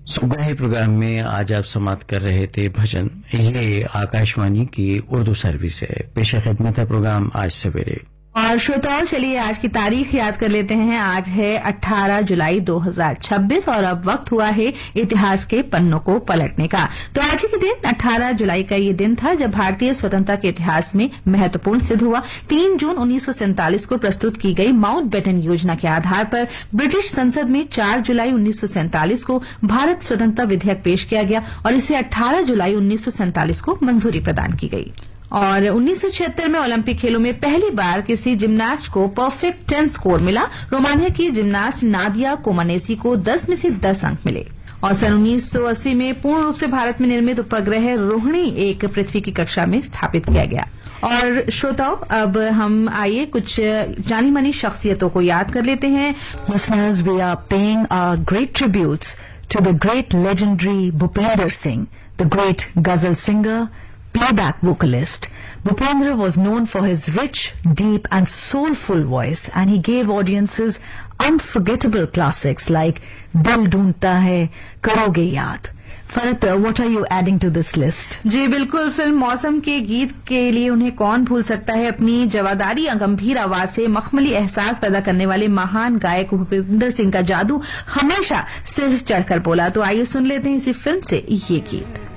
सुबह प्रोग्राम में आज आप समाप्त कर रहे थे भजन। ये आकाशवाणी की उर्दू सर्विस है। पेशा खिदमत है प्रोग्राम आज सवेरे। और श्रोताओं, चलिए आज की तारीख याद कर लेते हैं। आज है 18 जुलाई 2026 और अब वक्त हुआ है इतिहास के पन्नों को पलटने का। तो आज ही के दिन 18 जुलाई का ये दिन था जब भारतीय स्वतंत्रता के इतिहास में महत्वपूर्ण सिद्ध हुआ। 3 जून 1947 को प्रस्तुत की गई माउंटबेटन योजना के आधार पर ब्रिटिश संसद में 4 जुलाई 1947 को भारत स्वतंत्रता विधेयक पेश किया गया और इसे 18 जुलाई 1947 को मंजूरी प्रदान की गई। और 1976 में ओलंपिक खेलों में पहली बार किसी जिम्नास्ट को परफेक्ट 10 स्कोर मिला। रोमानिया की जिम्नास्ट नादिया कोमानेसी को 10 में से 10 अंक मिले। और सन 1980 में पूर्ण रूप से भारत में निर्मित उपग्रह रोहिणी एक पृथ्वी की कक्षा में स्थापित किया गया। और श्रोताओं, अब हम आइए कुछ जानी मानी शख्सियतों को याद कर लेते हैं। Listeners, we are paying our great tributes to the great legendary Bhupender Singh, the great ghazal singer, playback vocalist. Bhupendra was known for his rich, deep and soulful voice, and he gave audiences unforgettable classics like Dil Dhoondta Hai, Karoge Yaad. Farat, what are you adding to this list? जी बिल्कुल, film मौसम के गीत के लिए उन्हें कौन भूल सकता है। अपनी जवादारी गंभीर आवाज से मखमली एहसास पैदा करने वाले महान गायक भूपेंद्र सिंह का जादू हमेशा सिर चढ़कर बोला। तो आइए सुन लेते हैं इसी फिल्म से ये गीत।